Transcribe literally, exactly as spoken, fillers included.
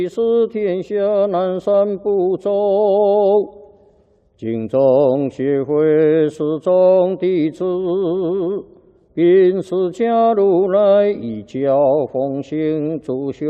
是天下南赡部洲，敬重协会始终弟子，并释迦如来一教奉行主修。